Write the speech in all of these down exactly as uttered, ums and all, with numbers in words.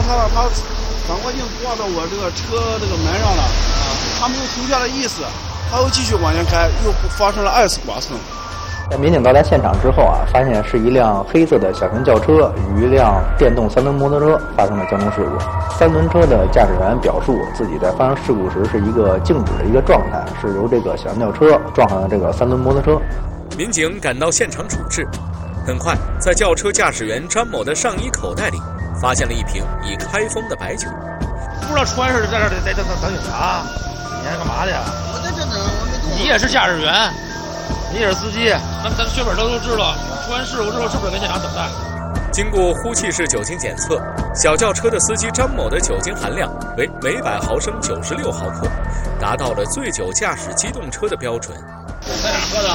他他反光镜挂到我这个车这个门上了，啊，他没有停下的意思，他又继续往前开，又发生了二次剐蹭。 在民警到达现场之后啊，发现是一辆黑色的小型轿车与一辆电动三轮摩托车发生了交通事故。三轮车的驾驶员表述，自己在发生事故时是一个静止的一个状态，是由这个小型轿车撞上了这个三轮摩托车。 民警赶到现场处置，很快在轿车驾驶员张某的上衣口袋里发现了一瓶已开封的白酒。 不知道出完事在这儿得得等等警察，你还干嘛的呀？ 我在这等，我没动。 你也是驾驶员，你也是司机，咱咱血本都都知道。出完事故之后是不是跟现场等待？ 经过呼气式酒精检测，小轿车的司机张某的酒精含量为每百毫升九十六毫克，达到了醉酒驾驶机动车的标准。 在哪喝的？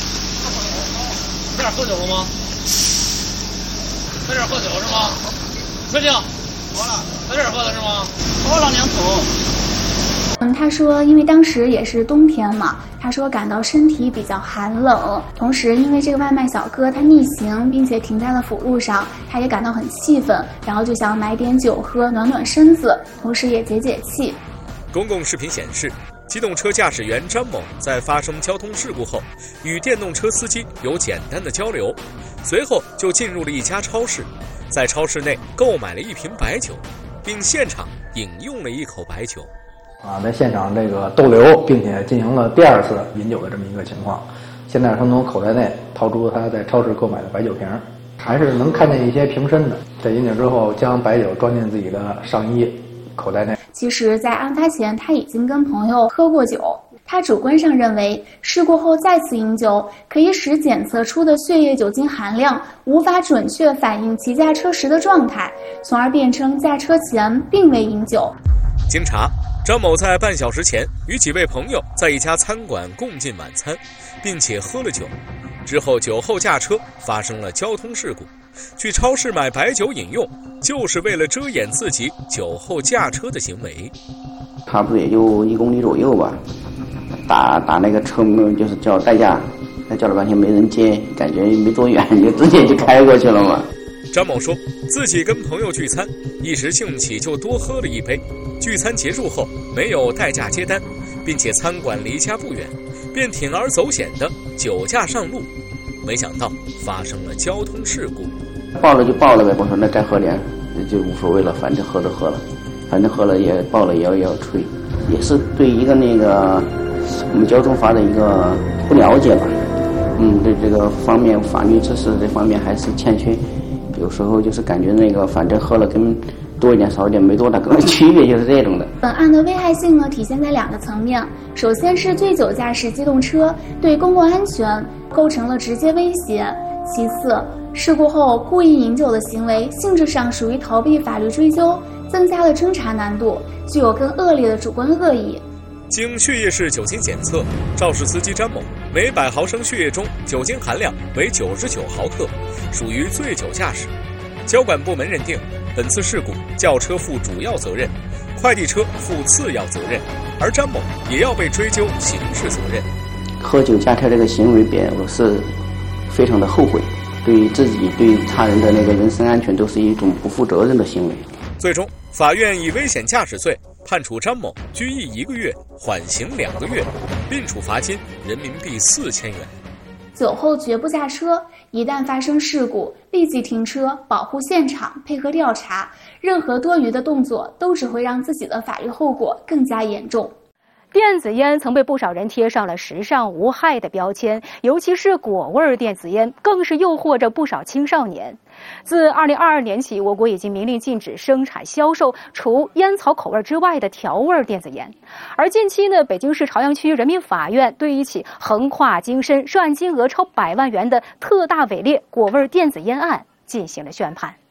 在哪喝酒了吗？在这儿喝酒是吗？确定？喝了。在这儿喝的是吗？ 喝了两桶。 嗯，他说因为当时也是冬天嘛，他说感到身体比较寒冷，同时因为这个外卖小哥他逆行并且停在了辅路上，他也感到很气愤，然后就想买点酒喝暖暖身子，同时也解解气。 公共视频显示，机动车驾驶员张某在发生交通事故后，与电动车司机有简单的交流，随后就进入了一家超市，在超市内购买了一瓶白酒，并现场饮用了一口白酒。 啊，在现场这个逗留，并且进行了第二次饮酒的这么一个情况。现在他从口袋内掏出他在超市购买的白酒瓶，还是能看见一些瓶身的。在饮酒之后，将白酒装进自己的上衣口袋内。 其实，在案发前，他已经跟朋友喝过酒。他主观上认为，事故后再次饮酒，可以使检测出的血液酒精含量无法准确反映其驾车时的状态，从而辩称驾车前并未饮酒。 经查，张某在半小时前与几位朋友在一家餐馆共进晚餐，并且喝了酒，之后酒后驾车发生了交通事故。去超市买白酒饮用，就是为了遮掩自己酒后驾车的行为。 差不多也就一公里左右吧，打打那个车门就是叫代驾，那叫了半天没人接，感觉没多远就直接就开过去了嘛。 张某说自己跟朋友聚餐，一时兴起就多喝了一杯，聚餐结束后没有代驾接单，并且餐馆离家不远，便铤而走险的酒驾上路，没想到发生了交通事故。 报了就报了呗，我说那再喝点就无所谓了，反正喝都喝了，反正喝了也报了也要也要吹，也是对一个那个我们交通法的一个不了解吧，嗯，对这个方面法律知识这方面还是欠缺，有时候就是感觉那个反正喝了跟多一点少一点没多大个区别，就是这种的。 本案的危害性呢，体现在两个层面。首先是醉酒驾驶机动车对公共安全构成了直接威胁；其次，事故后故意饮酒的行为性质上属于逃避法律追究，增加了侦查难度，具有更恶劣的主观恶意。 经血液式酒精检测，肇事司机张某每百毫升血液中酒精含量为九十九毫克，属于醉酒驾驶。交管部门认定，本次事故轿车负主要责任，快递车负次要责任，而张某也要被追究刑事责任。 喝酒驾车这个行为表示非常的后悔，对于自己对他人的那个人身安全都是一种不负责任的行为。 最终，法院以危险驾驶罪判处张某拘役一个月，缓刑两个月，并处罚金人民币四千元。 酒后绝不驾车，一旦发生事故，立即停车，保护现场，配合调查。任何多余的动作都只会让自己的法律后果更加严重。 电子烟曾被不少人贴上了时尚无害的标签，尤其是果味电子烟，更是诱惑着不少青少年。自二零二二年起，我国已经明令禁止生产销售除烟草口味之外的调味电子烟。而近期呢，北京市朝阳区人民法院对一起横跨京深、涉案金额超百万元的特大伪劣果味电子烟案进行了宣判。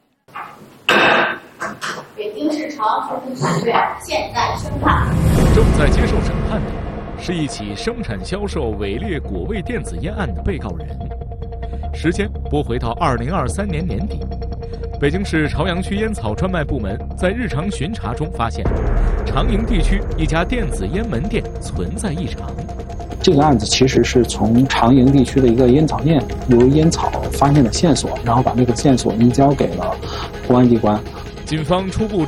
北京市朝阳市分法院现在宣判。 正在接受审判的是一起生产销售伪劣果味电子烟案的被告人。时间拨回到二零二三年年底，北京市朝阳区烟草专卖部门在日常巡查中发现，长营地区一家电子烟门店存在异常。 这个案子其实是从长营地区的一个烟草店由烟草发现的线索，然后把这个线索移交给了公安机关。 警方初步